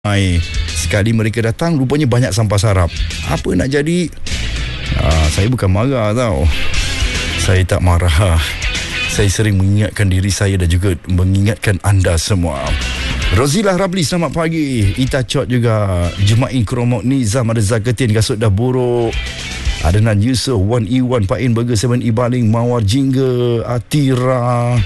Sekali mereka datang, rupanya banyak sampah sarap. Apa nak jadi? Saya bukan marah tau. Saya tak marah. Saya sering mengingatkan diri saya dan juga mengingatkan anda semua. Rozilah Rabli, selamat pagi. Ita Chot juga. Jumain Kromok Nizam ada Zakatin, Kasut dah buruk. Adnan Yusof, 1E1 Pain Burger 7E Baling, Mawar Jingga, Atira.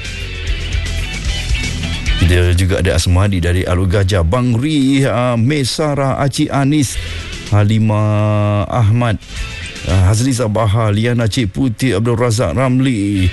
Dia juga ada Asmadi dari Alur Gajah, Bang Ri, Mesara, Acik Anis, Halimah Ahmad, Hazliza Bahar, Liana Cik Putih, Abdul Razak Ramli.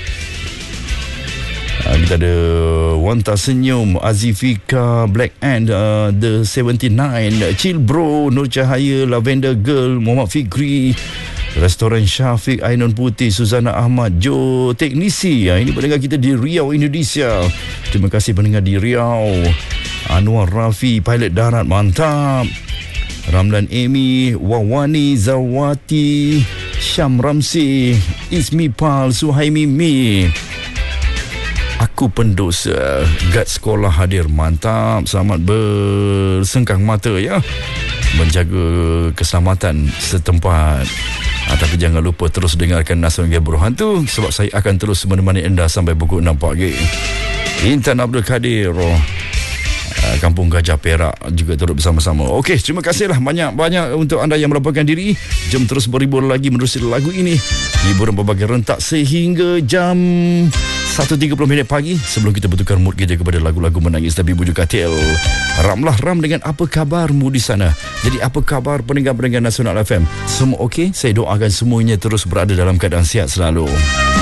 Kita ada Wanta Senyum, Azifika, Black Ant, The 79, Chill Bro, Nur Cahaya, Lavender Girl, Muhammad Fikri, Restoran Syafiq, Ainun Putih, Suzana Ahmad, Jo Teknisi. Ini pendengar kita di Riau, Indonesia. Terima kasih pendengar di Riau. Anwar Rafi, pilot darat, mantap. Ramlan Amy, Wawani Zawati, Syam Ramsi, Ismi Pal, Suhaimi Mi. Aku pendosa. Guard sekolah hadir, mantap. Selamat bersengkang mata ya, menjaga keselamatan setempat. Tapi jangan lupa terus dengarkan Nasional Gebro Hantu, sebab saya akan terus menemani anda sampai pukul 6 pagi. Intan Abdul Kadir, Kampung Gajah Perak juga turut bersama-sama. Okey, terima kasihlah banyak-banyak untuk anda yang melaporkan diri. Jom terus berhibur lagi menerusi lagu ini. Hiburan berbagai rentak sehingga jam 1.30 pagi, sebelum kita bertukar mood kita kepada lagu-lagu menangis tapi bujuk katil. Ramlah ram dengan apa kabarmu di sana. Jadi apa khabar pendengar-pendengar Nasional FM? Semua okey? Saya doakan semuanya terus berada dalam keadaan sihat selalu.